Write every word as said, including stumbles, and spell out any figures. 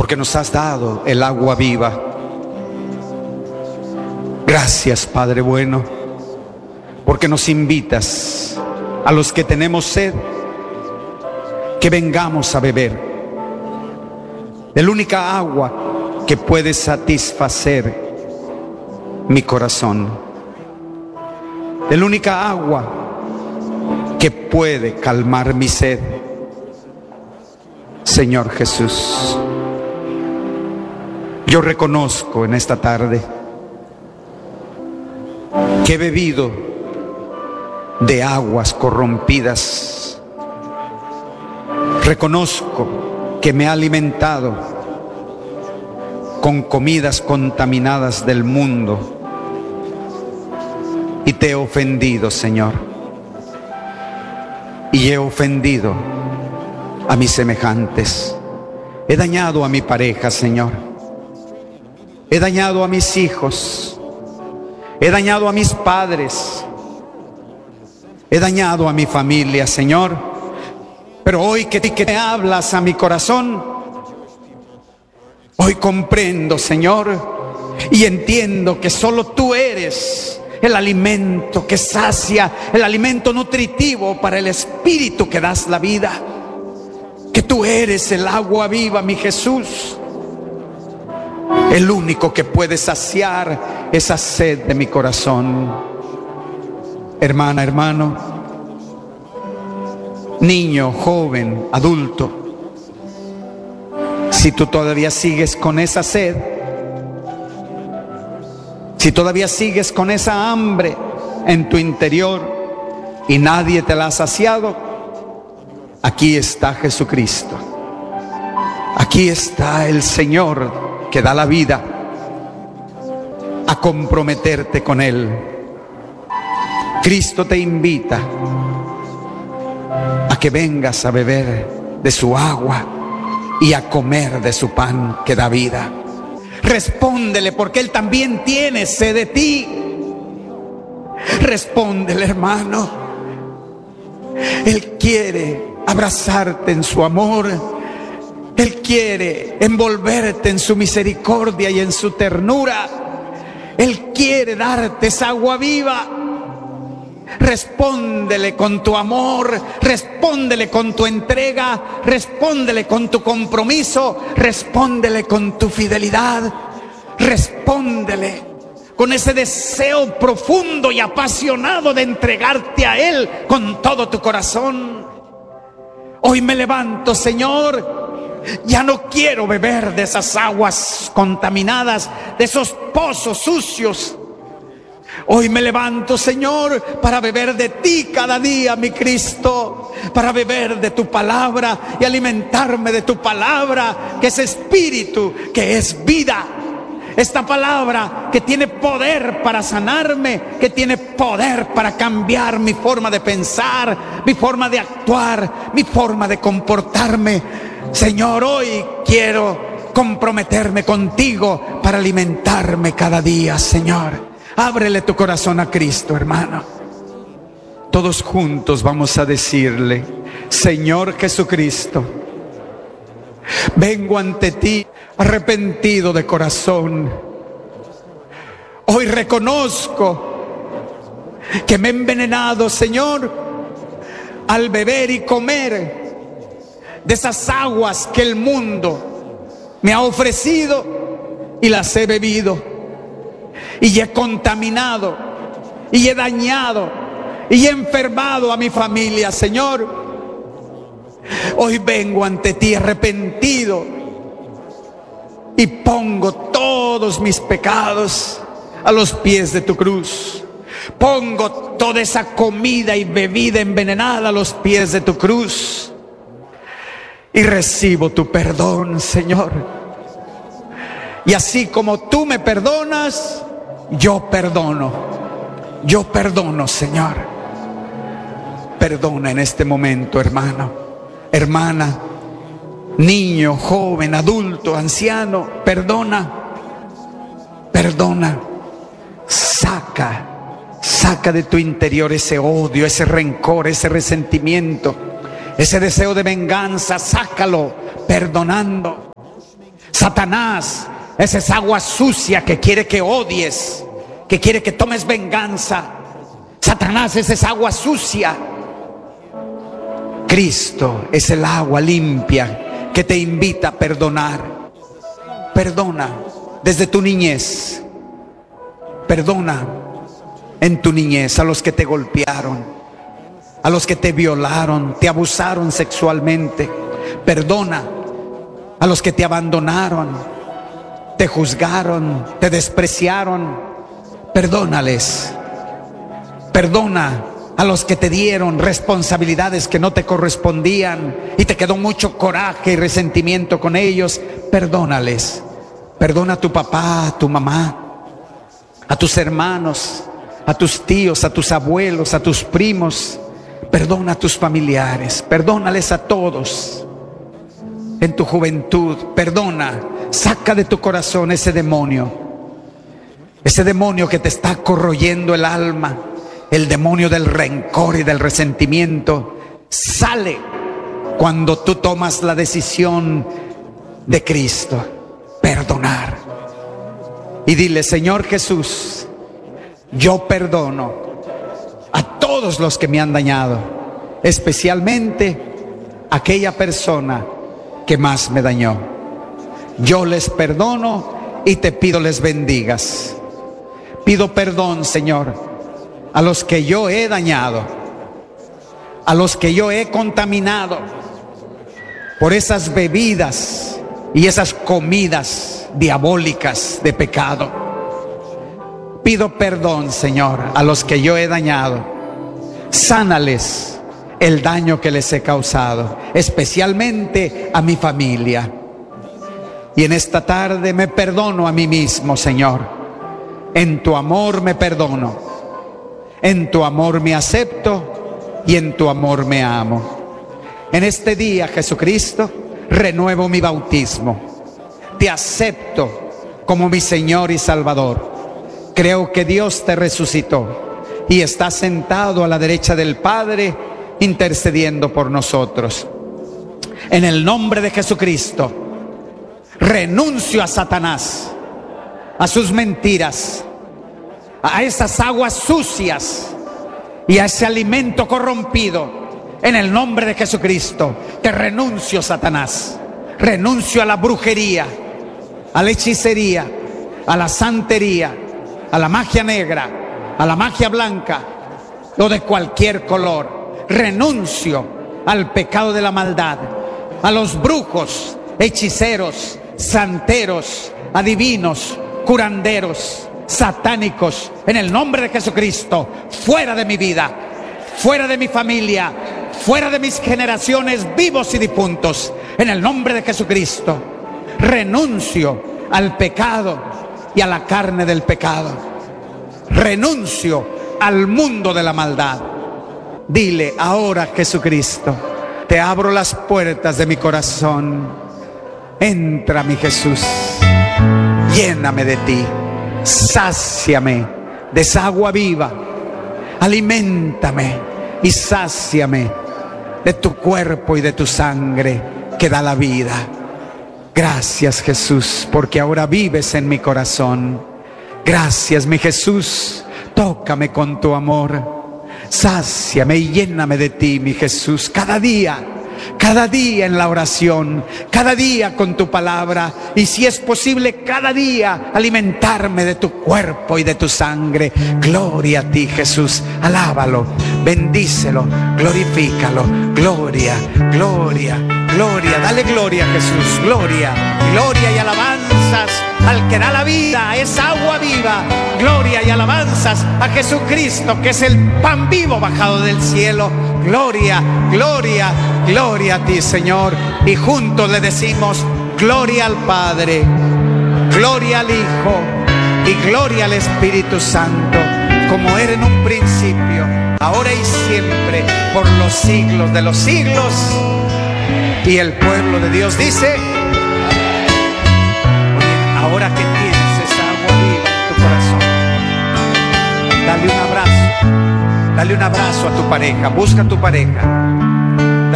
porque nos has dado el agua viva. Gracias, Padre bueno, porque nos invitas a los que tenemos sed, que vengamos a beber del única agua que puede satisfacer mi corazón, del única agua que puede calmar mi sed. Señor Jesús, yo reconozco en esta tarde que he bebido de aguas corrompidas. Reconozco que me he alimentado con comidas contaminadas del mundo y te he ofendido, Señor, y he ofendido a mis semejantes. He dañado a mi pareja, Señor. He dañado a mis hijos. He dañado a mis padres. He dañado a mi familia, Señor. Pero hoy que, que te hablas a mi corazón, hoy comprendo, Señor, y entiendo que solo tú eres el alimento que sacia, el alimento nutritivo para el espíritu que das la vida. Que tú eres el agua viva, mi Jesús, el único que puede saciar esa sed de mi corazón. Hermana, hermano, niño, joven, adulto, si tú todavía sigues con esa sed, si todavía sigues con esa hambre en tu interior y nadie te la ha saciado, aquí está Jesucristo. Aquí está el Señor que da la vida, a comprometerte con Él. Cristo te invita a que vengas a beber de su agua y a comer de su pan que da vida. Respóndele, porque Él también tiene sed de ti. Respóndele, hermano. Él quiere abrazarte en su amor. Él quiere envolverte en su misericordia y en su ternura. Él quiere darte esa agua viva. Respóndele con tu amor, respóndele con tu entrega, respóndele con tu compromiso, respóndele con tu fidelidad, respóndele con ese deseo profundo y apasionado de entregarte a Él con todo tu corazón. Hoy me levanto, Señor, ya no quiero beber de esas aguas contaminadas, de esos pozos sucios. Hoy me levanto, Señor, para beber de ti cada día, mi Cristo, para beber de tu palabra y alimentarme de tu palabra, que es espíritu, que es vida. Esta palabra que tiene poder para sanarme, que tiene poder para cambiar mi forma de pensar, mi forma de actuar, mi forma de comportarme. Señor, hoy quiero comprometerme contigo para alimentarme cada día, Señor. Ábrele tu corazón a Cristo, hermano. Todos juntos vamos a decirle: Señor Jesucristo, vengo ante ti arrepentido de corazón. Hoy reconozco que me he envenenado, Señor, al beber y comer de esas aguas que el mundo me ha ofrecido y las he bebido. Y he contaminado, y he dañado, y he enfermado a mi familia, Señor. Hoy vengo ante ti arrepentido y pongo todos mis pecados a los pies de tu cruz. Pongo toda esa comida y bebida envenenada a los pies de tu cruz. Y recibo tu perdón, Señor. Y así como tú me perdonas, yo perdono. Yo perdono, Señor. Perdona en este momento, hermano, hermana, niño, joven, adulto, anciano. Perdona. Perdona. Saca. Saca de tu interior ese odio, ese rencor, ese resentimiento, ese deseo de venganza. Sácalo perdonando. Satanás es esa agua sucia que quiere que odies, que quiere que tomes venganza. Satanás es esa agua sucia. Cristo es el agua limpia que te invita a perdonar. Perdona desde tu niñez. Perdona en tu niñez a los que te golpearon, a los que te violaron, te abusaron sexualmente. Perdona a los que te abandonaron, te juzgaron, te despreciaron. Perdónales. Perdona a los que te dieron responsabilidades que no te correspondían y te quedó mucho coraje y resentimiento con ellos. Perdónales. Perdona a tu papá, a tu mamá, a tus hermanos, a tus tíos, a tus abuelos, a tus primos. Perdona a tus familiares. Perdónales a todos. En tu juventud, perdona. Saca de tu corazón ese demonio. Ese demonio que te está corroyendo el alma. El demonio del rencor y del resentimiento. Sale cuando tú tomas la decisión de Cristo. Perdonar. Y dile: Señor Jesús, yo perdono a todos los que me han dañado, especialmente a aquella persona que más me dañó. Yo les perdono y te pido les bendigas. Pido perdón, Señor, a los que yo he dañado, a los que yo he contaminado por esas bebidas y esas comidas diabólicas de pecado. Pido perdón, Señor, a los que yo he dañado. Sánales el daño que les he causado, especialmente a mi familia. Y en esta tarde me perdono a mí mismo, Señor. En tu amor me perdono. En tu amor me acepto y en tu amor me amo. En este día, Jesucristo, renuevo mi bautismo. Te acepto como mi Señor y Salvador. Creo que Dios te resucitó y está sentado a la derecha del Padre, intercediendo por nosotros. En el nombre de Jesucristo, renuncio a Satanás, a sus mentiras, a esas aguas sucias y a ese alimento corrompido. En el nombre de Jesucristo, te renuncio, Satanás. Renuncio a la brujería, a la hechicería, a la santería, a la magia negra, a la magia blanca o de cualquier color. Renuncio al pecado de la maldad, a los brujos, hechiceros, santeros, adivinos, curanderos, satánicos. En el nombre de Jesucristo, fuera de mi vida, fuera de mi familia, fuera de mis generaciones, vivos y difuntos. En el nombre de Jesucristo, renuncio al pecado y a la carne del pecado. Renuncio al mundo de la maldad. Dile ahora, Jesucristo, te abro las puertas de mi corazón. Entra, mi Jesús, lléname de ti, sáciame de esa agua viva, aliméntame y sáciame de tu cuerpo y de tu sangre que da la vida. Gracias, Jesús, porque ahora vives en mi corazón. Gracias, mi Jesús, tócame con tu amor. Sáciame y lléname de ti, mi Jesús, cada día, cada día en la oración, cada día con tu palabra, y si es posible, cada día alimentarme de tu cuerpo y de tu sangre. Gloria a ti, Jesús, alábalo, bendícelo, glorifícalo. Gloria, gloria, gloria, dale gloria a Jesús, gloria, gloria y alabanzas al que da la vida, es agua viva. Gloria y alabanzas a Jesucristo, que es el pan vivo bajado del cielo. Gloria, gloria, gloria a ti, Señor. Y juntos le decimos: gloria al Padre, gloria al Hijo y gloria al Espíritu Santo, como era en un principio, ahora y siempre, por los siglos de los siglos. Y el pueblo de Dios dice: ahora que tienes esa agua viva en tu corazón, dale un abrazo, dale un abrazo a tu pareja, busca a tu pareja